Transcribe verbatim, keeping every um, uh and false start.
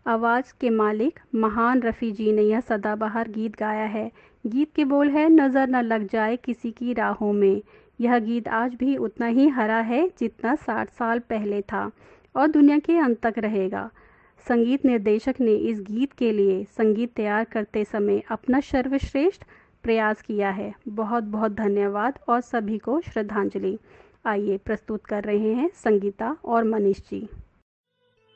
आवाज़ के मालिक महान रफ़ी जी ने यह सदाबहार गीत गाया है। गीत के बोल है, नज़र न लग जाए किसी की राहों में। यह गीत आज भी उतना ही हरा है जितना साठ साल पहले था और दुनिया के अंत तक रहेगा। संगीत निर्देशक ने इस गीत के लिए संगीत तैयार करते समय अपना सर्वश्रेष्ठ प्रयास किया है। बहुत बहुत धन्यवाद और सभी को श्रद्धांजलि। आइए प्रस्तुत कर रहे हैं संगीता और मनीष जी।